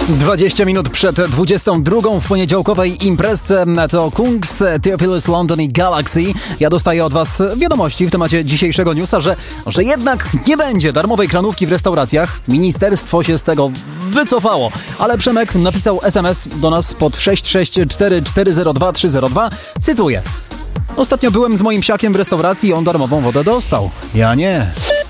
20 minut przed 22 w poniedziałkowej imprezce to Kungs, Theophilus London i Galaxy. Ja dostaję od was wiadomości w temacie dzisiejszego newsa, że jednak nie będzie darmowej kranówki w restauracjach. Ministerstwo się z tego wycofało. Ale Przemek napisał SMS do nas pod 664402302. Cytuję. Ostatnio byłem z moim psiakiem w restauracji i on darmową wodę dostał. Ja nie.